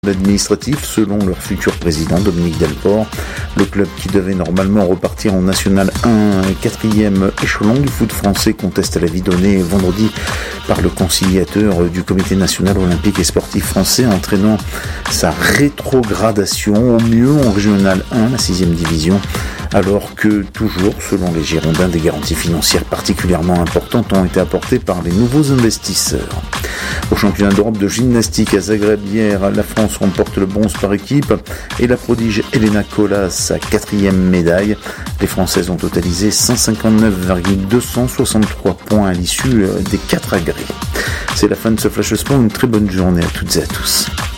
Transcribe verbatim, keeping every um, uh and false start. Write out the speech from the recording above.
administratif selon leur futur président Dominique Delport. Le club qui devait normalement repartir en National un, quatrième échelon du foot français, conteste l'avis donné vendredi par le conciliateur du comité national olympique et sportif français, entraînant sa rétrogradation au mieux en Régional un, la sixième division, alors que toujours, selon les Girondins, des garanties financières particulièrement importantes ont été apportées par les nouveaux investisseurs. Au championnat d'Europe de gymnastique à Zagreb hier, la France remporte le bronze par équipe et la prodige Elena Colas sa quatrième médaille. Les Françaises ont totalisé cent cinquante-neuf virgule deux cent soixante-trois points à l'issue des quatre agrès. C'est la fin de ce Flash Sport, une très bonne journée à toutes et à tous.